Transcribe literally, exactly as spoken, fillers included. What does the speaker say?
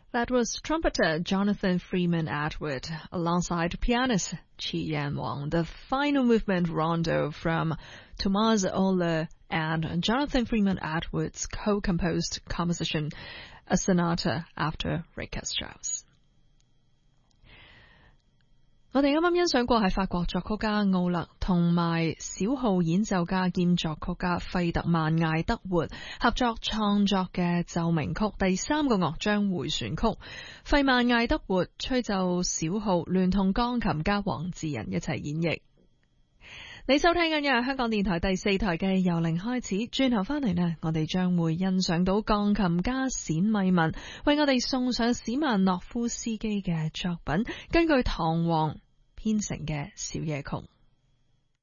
That was trumpeter Jonathan Freeman Atwood alongside pianist Qi Yanwang. The final movement rondo from Tomas Oler and Jonathan Freeman Atwood's co-composed composition, A Sonata After Richard Strauss。我哋啱啱欣賞過係法國作曲家奧勒同埋小號演奏家兼作曲家費特曼艾德活合作創作嘅奏鳴曲第三個樂章迴旋曲，費曼艾德活吹奏小號，聯同鋼琴家黃志仁一齊演繹。你收聽緊嘅係香港電台第四台嘅由零開始，轉頭翻嚟呢，我哋將會欣賞到鋼琴家冼米文為我哋送上史曼諾夫斯基嘅作品，根據唐璜編成嘅小夜曲。